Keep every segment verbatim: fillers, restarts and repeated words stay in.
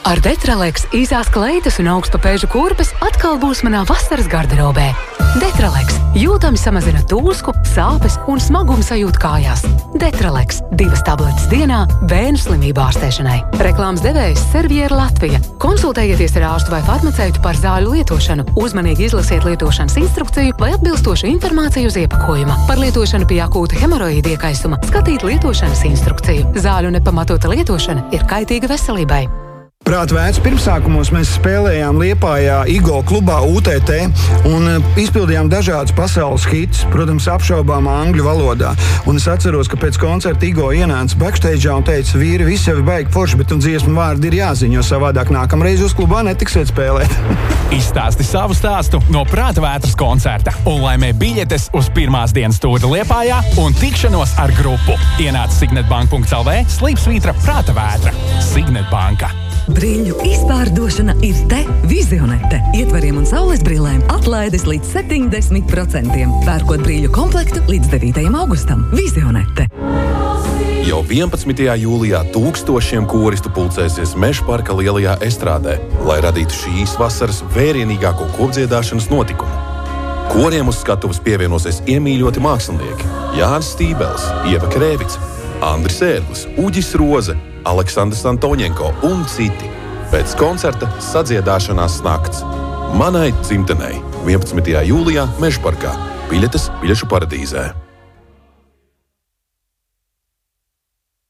Ar Detraleks īsās kleitas un augstpapēžu kurpes atkal būs manā vasaras garderobē. Detraleks jūtami samazina tūsku, sāpes un smagumu sajūtu kājās. Detraleks divas tabletes dienā bērnu slimību ārstēšanai. Reklāmas devējs Serviera Latvija. Konsultējieties ar ārstu vai farmaceitu par zāļu lietošanu. Uzmanīgi izlasiet lietošanas instrukciju vai atbilstošu informāciju uz iepakojuma. Par lietošanu pie akūta hemoroīda iekaisuma skatīt lietošanas instrukciju. Zāļu nepamatota lietošana ir kaitīga veselībai. Prātvērs pirmsākumos mēs spēlējām Liepājā Igo klubā U T T un izpildījām dažādus pasaules hits, protams, apšaubāmā angļu valodā. Un es atceros, ka pēc koncerta Igo ienāca backstage'ā un teica, vīri, visi jau ir baigi forši, bet un dziesmu vārdi ir jāziņo, jo savādāk nākamreiz uz klubā netiksiet spēlēt. Izstāsti savu stāstu no Prātvētras koncerta un laimē biļetes uz pirmās dienas tūri Liepājā un tikšanos ar grupu. Ienāc signetbank punkts el vē, slīpsvītra Prātvētra. Signetbanka. Brīļu izpārdošana ir te Vizionete. Ietvariem un saules brillēm atlaides līdz septiņdesmit procentiem. Pērkot brīļu komplektu līdz devītajam augustam. Vizionete. Jau vienpadsmitajā jūlijā tūkstošiem koristu pulcēsies Mežparka lielajā estrādē, lai radītu šīs vasaras vērienīgāko kopdziedāšanas notikumu. Koriem uz skatuves pievienosies iemīļoti mākslinieki Jānis Stībels, Ieva Krēvica, Andris Ērglis, Uģis Roze, Aleksandrs Antoņenko un citi. Pēc koncerta sadziedāšanās nakts. Manai dzimtenei vienpadsmitajā jūlijā Mežparkā. Biļetes biļešu paradīzē.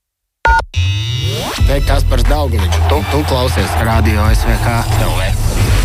Te Kaspars Daugaliņš. Tu, tu klausies Radio S V K L V.